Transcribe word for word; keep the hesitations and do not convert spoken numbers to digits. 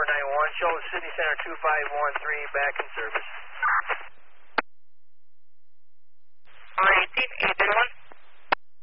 nine one, show City Center two five one three, back in service. four eighteen, eight one.